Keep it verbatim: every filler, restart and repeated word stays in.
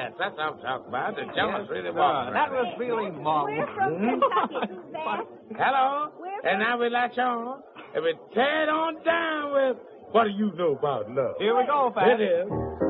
Yes, that's what I'm talking about. The jealous really Sir, walking. that was feeling mom. We're from Kentucky, Suzanne. Hello? We're And now we latch on. And we tear it on down with what do you know about love? Here we go, Fat. It is.